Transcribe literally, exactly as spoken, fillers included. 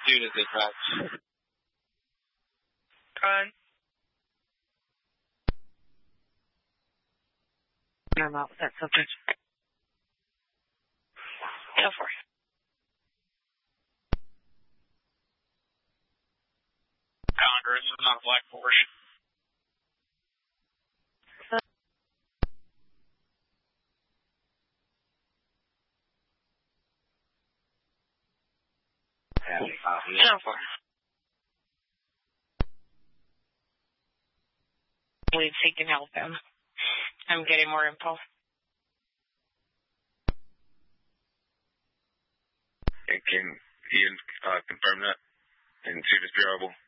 soon as they crash. Run. I'm out with that subject. Go for it. Pounder, this is not a black Porsche. Go for it. We've taken help him. I'm getting more info. And can Ian uh, confirm that and see if it's bearable?